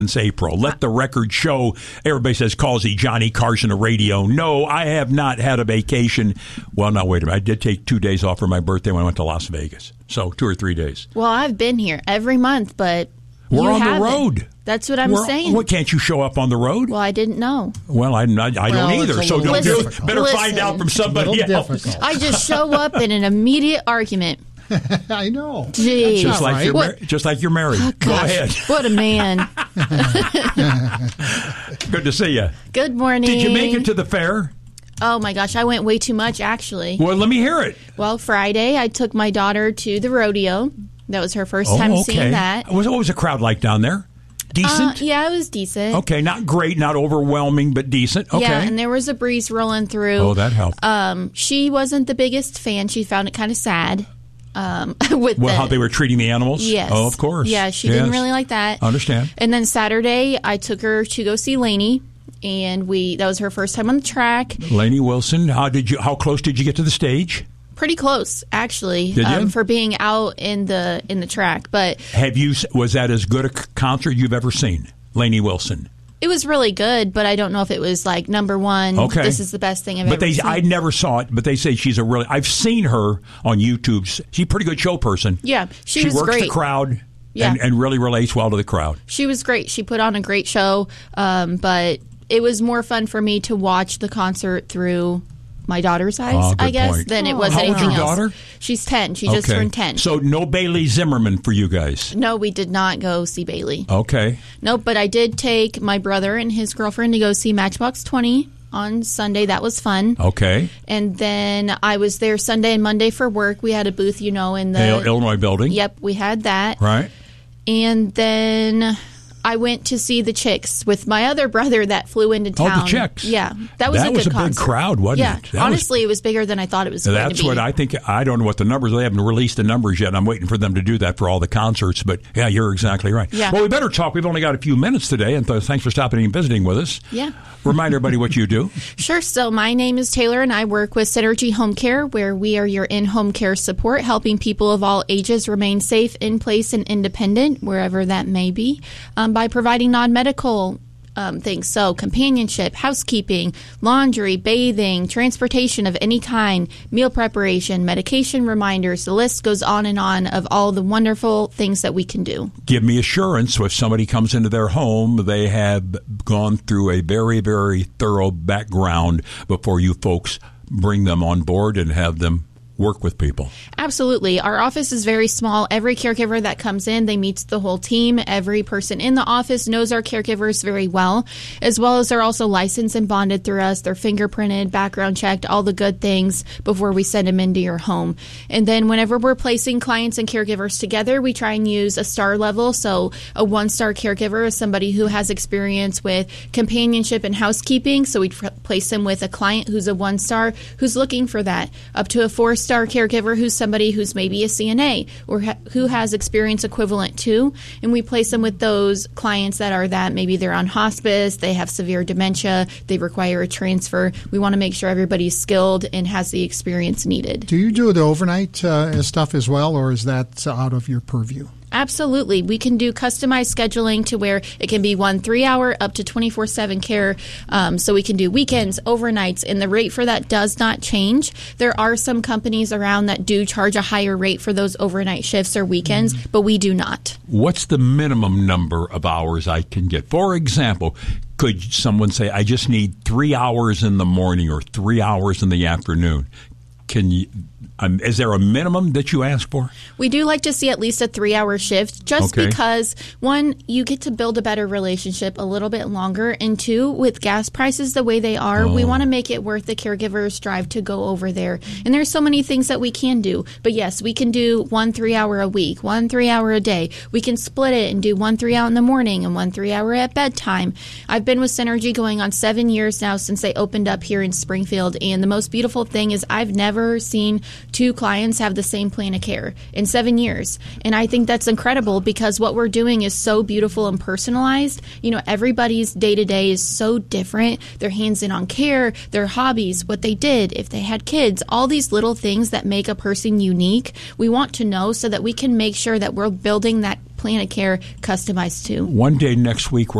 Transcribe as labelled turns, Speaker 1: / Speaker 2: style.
Speaker 1: since April. Let the record show. Everybody says, calls he Johnny Carson the radio. No, I have not had a vacation. Well, no, wait a minute. I did take 2 days off for my birthday when I went to Las Vegas. So 2 or 3 days.
Speaker 2: Well, I've been here every month, but
Speaker 1: we're
Speaker 2: you
Speaker 1: on
Speaker 2: haven't.
Speaker 1: the road.
Speaker 2: That's what I'm saying.
Speaker 1: What, can't you show up on the road?
Speaker 2: Well, I didn't know.
Speaker 1: Well, I don't either. So don't do it. Better find out from somebody else.
Speaker 3: Difficult.
Speaker 2: I just show up in an immediate argument.
Speaker 3: I know.
Speaker 2: Jeez.
Speaker 1: Just like you're married.
Speaker 2: Oh,
Speaker 1: Go ahead.
Speaker 2: What a man.
Speaker 1: Good to see you.
Speaker 2: Good morning.
Speaker 1: Did you make it to the fair?
Speaker 2: Oh, my gosh. I went way too much, actually.
Speaker 1: Well, let me hear it.
Speaker 2: Well, Friday, I took my daughter to the rodeo. That was her first time seeing that.
Speaker 1: What was the crowd like down there? Decent?
Speaker 2: Yeah, it was decent.
Speaker 1: Okay, not great, not overwhelming, but decent. Okay.
Speaker 2: Yeah, and there was a breeze rolling through.
Speaker 1: Oh, that helped.
Speaker 2: She wasn't the biggest fan. She found it kind of sad.
Speaker 1: How they were treating the animals?
Speaker 2: Yes.
Speaker 1: Oh, of course.
Speaker 2: Yeah, she didn't really like that.
Speaker 1: Understand.
Speaker 2: And then Saturday, I took her to go see Lainey, and that was her first time on the track.
Speaker 1: Lainey Wilson, how close did you get to the stage?
Speaker 2: Pretty close, actually,
Speaker 1: Did you?
Speaker 2: for being out in the track. But
Speaker 1: was that as good a concert you've ever seen, Lainey Wilson?
Speaker 2: it was really good, but I don't know if it was like number one.
Speaker 1: Okay.
Speaker 2: This is the best thing I've ever seen.
Speaker 1: I never saw it, but they say she's I've seen her on YouTube. She's a pretty good show person.
Speaker 2: Yeah, she was
Speaker 1: works
Speaker 2: great.
Speaker 1: the crowd.
Speaker 2: Yeah.
Speaker 1: And really relates well to the crowd.
Speaker 2: She was great. She put on a great show, but it was more fun for me to watch the concert through my daughter's eyes, I guess,
Speaker 1: point.
Speaker 2: than it was
Speaker 1: How old's
Speaker 2: anything
Speaker 1: your
Speaker 2: else.
Speaker 1: daughter?
Speaker 2: She's 10. She just turned 10.
Speaker 1: So no Bailey Zimmerman for you guys?
Speaker 2: No, we did not go see Bailey.
Speaker 1: Okay.
Speaker 2: Nope, but I did take my brother and his girlfriend to go see Matchbox 20 on Sunday. That was fun.
Speaker 1: Okay.
Speaker 2: And then I was there Sunday and Monday for work. We had a booth, in the
Speaker 1: Illinois building.
Speaker 2: Yep, we had that.
Speaker 1: Right.
Speaker 2: And then I went to see the Chicks with my other brother that flew into town.
Speaker 1: Oh, the Chicks.
Speaker 2: Yeah, that was a good concert.
Speaker 1: That was a big crowd, wasn't it?
Speaker 2: Honestly, it was bigger than I thought it was going to be.
Speaker 1: That's what I think. I don't know what the numbers. They haven't released the numbers yet. I'm waiting for them to do that for all the concerts. But yeah, you're exactly right.
Speaker 2: Yeah.
Speaker 1: Well, we better talk. We've only got a few minutes today, and thanks for stopping and visiting with us.
Speaker 2: Yeah.
Speaker 1: Remind everybody what you do.
Speaker 2: Sure. So my name is Taylor, and I work with Synergy Home Care, where we are your in-home care support, helping people of all ages remain safe, in place, and independent, wherever that may be, by providing non-medical things. So companionship, housekeeping, laundry, bathing, transportation of any kind, meal preparation, medication reminders. The list goes on and on of all the wonderful things that we can do.
Speaker 1: Give me assurance if somebody comes into their home, they have gone through a very, very thorough background before you folks bring them on board and have them work with people.
Speaker 2: Absolutely. Our office is very small. Every caregiver that comes in, they meet the whole team. Every person in the office knows our caregivers very well, as they're also licensed and bonded through us. They're fingerprinted, background checked, all the good things before we send them into your home. And then whenever we're placing clients and caregivers together, we try and use a star level. So a 1-star caregiver is somebody who has experience with companionship and housekeeping. So we place them with a client who's a 1-star who's looking for that, up to a 4-star caregiver who's somebody who's maybe a CNA or who has experience equivalent to, and we place them with those clients that are that maybe they're on hospice, they have severe dementia, they require a transfer. We want to make sure everybody's skilled and has the experience needed.
Speaker 3: Do you do the overnight stuff as well, or is that out of your purview?
Speaker 2: Absolutely. We can do customized scheduling to where it can be 1 3-hour up to 24/7 care. So we can do weekends, overnights, and the rate for that does not change. There are some companies around that do charge a higher rate for those overnight shifts or weekends, but we do not.
Speaker 1: What's the minimum number of hours I can get? For example, could someone say, I just need 3 hours in the morning or 3 hours in the afternoon? Is there a minimum that you ask for? We
Speaker 2: do like to see at least a 3-hour shift, just because, one, you get to build a better relationship a little bit longer, and two, with gas prices the way they are, we want to make it worth the caregiver's drive to go over there. And there's so many things that we can do. But yes, we can do 1 3-hour a week, 1 3-hour a day. We can split it and do 1 3-hour in the morning and 1 3-hour at bedtime. I've been with Synergy going on 7 years now since they opened up here in Springfield. And the most beautiful thing is I've never seen 2 clients have the same plan of care in 7 years. And I think that's incredible because what we're doing is so beautiful and personalized. Everybody's day-to-day is so different. Their hands-in on care, their hobbies, what they did, if they had kids, all these little things that make a person unique. We want to know so that we can make sure that we're building that plan of care customized to.
Speaker 1: One day next week,